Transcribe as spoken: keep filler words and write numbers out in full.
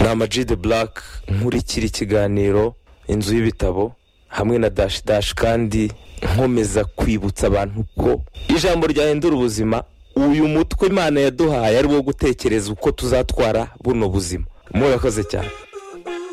ni Ama-G The Black nkurikira ikiganiro inzu y'ibitabo hamwe na dash dash kandi nkomeza kwibutsa abantu ko ijambo ryahindura ubuzima. Uyu mutwe Imana yaduhaye ari wo gutekereza uko tuzatwara buno buzima. Murakoze cyane.